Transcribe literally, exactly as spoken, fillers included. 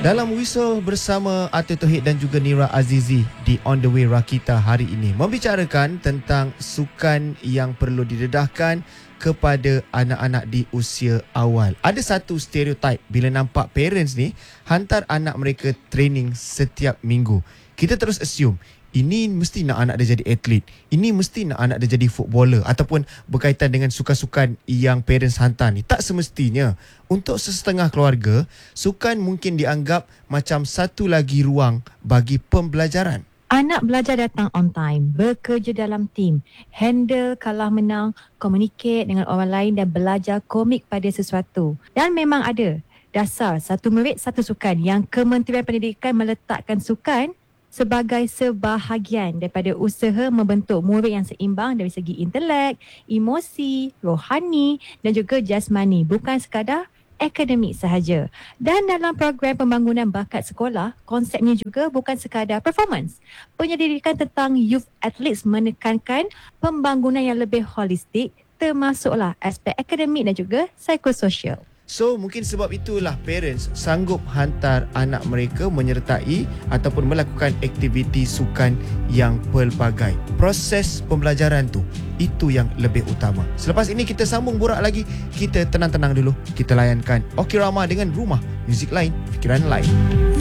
Dalam Whistle bersama Atul Tauhid dan juga Nira Azizi di On The Way Rakita hari ini membicarakan tentang sukan yang perlu didedahkan kepada anak-anak di usia awal. Ada satu stereotype bila nampak parents ni hantar anak mereka training setiap minggu. Kita terus assume ini mesti nak anak dia jadi atlet, ini mesti nak anak dia jadi footballer ataupun berkaitan dengan sukan-sukan yang parents hantar ni. Tak semestinya. Untuk sesetengah keluarga, sukan mungkin dianggap macam satu lagi ruang bagi pembelajaran. Anak belajar datang on time, bekerja dalam tim, handle kalah menang, communicate dengan orang lain dan belajar komik pada sesuatu. Dan memang ada dasar satu murid satu sukan yang Kementerian Pendidikan meletakkan sukan sebagai sebahagian daripada usaha membentuk murid yang seimbang dari segi intelek, emosi, rohani dan juga jasmani, bukan sekadar akademik sahaja. Dan dalam program pembangunan bakat sekolah, konsepnya juga bukan sekadar performance. Penyelidikan tentang youth athletes menekankan pembangunan yang lebih holistik, termasuklah aspek akademik dan juga psikososial. So, mungkin sebab itulah parents sanggup hantar anak mereka menyertai ataupun melakukan aktiviti sukan yang pelbagai. Proses pembelajaran tu, itu yang lebih utama. Selepas ini kita sambung borak lagi. Kita tenang-tenang dulu. Kita layankan Okirama dengan Rumah Muzik Lain, Fikiran Lain.